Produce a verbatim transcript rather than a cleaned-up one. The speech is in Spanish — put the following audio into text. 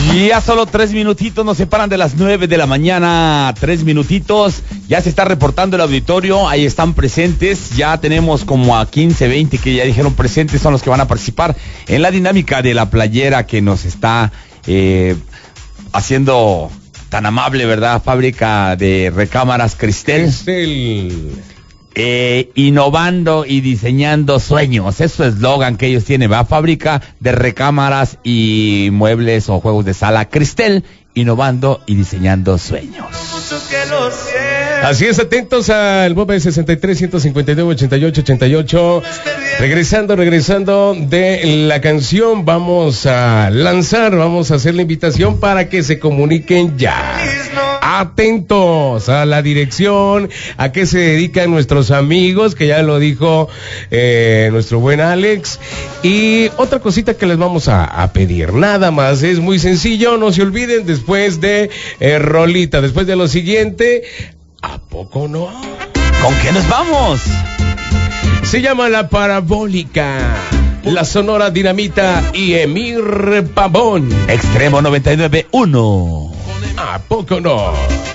Y ya solo tres minutitos nos separan de las nueve de la mañana, tres minutitos, ya se está reportando el auditorio, ahí están presentes, ya tenemos como a quince, veinte que ya dijeron presentes, son los que van a participar en la dinámica de la playera que nos está eh, haciendo tan amable, ¿verdad? Fábrica de recámaras Cristel. Cristel. Eh, innovando y diseñando sueños, es su eslogan que ellos tienen, ¿va? Fábrica de recámaras y muebles o juegos de sala Cristel, innovando y diseñando sueños. Así es, atentos al Bobe sesenta y tres, ciento cincuenta y nueve, ochenta y ocho, ochenta y ocho. Regresando, regresando de la canción, vamos a lanzar, vamos a hacer la invitación para que se comuniquen ya. Atentos a la dirección, a qué se dedican nuestros amigos, que ya lo dijo eh, nuestro buen Alex. Y otra cosita que les vamos a, a pedir, nada más, es muy sencillo, no se olviden, después de eh, Rolita, después de lo siguiente, ¿a poco no? ¿Con qué nos vamos? Se llama La Parabólica, la Sonora Dinamita y Emir Pavón. Extremo noventa y nueve punto uno. ¿A poco no?